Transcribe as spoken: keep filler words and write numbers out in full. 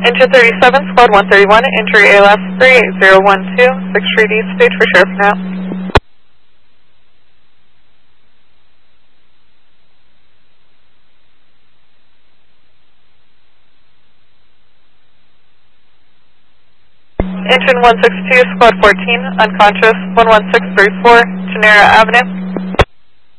Engine thirty-seven, Squad one thirty-one, entry A L S three eight zero one two, sixth Street East, stage for sheriff now. Engine one sixty-two, Squad fourteen, unconscious, one one six three four, Genera Avenue.